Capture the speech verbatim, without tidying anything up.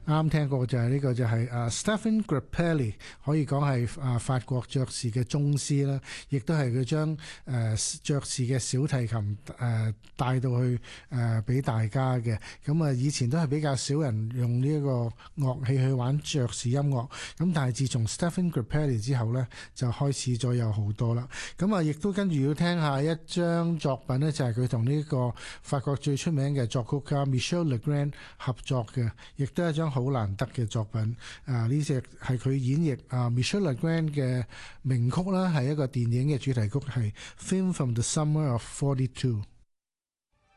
啱聽過就係呢個就係誒 Stéphane Grappelli，可以講係誒法國爵士嘅宗師啦，亦都係佢將誒爵士嘅小提琴誒帶到去誒俾大家嘅。咁啊，以前都係比較少人用呢一個樂器去玩爵士音樂，咁但係自從 Stéphane Grappelli 之後咧，就開始咗有好多啦。咁啊，亦都跟住要聽下一張作品咧，就係佢同呢個法國最出名嘅作曲家 Michel Legrand 合作嘅，亦都係一張好難得嘅作品。啊，呢隻係佢演繹啊 Michel Legrand 嘅名曲啦，係一個電影嘅主題曲，係《Theme from the Summer of forty-two》。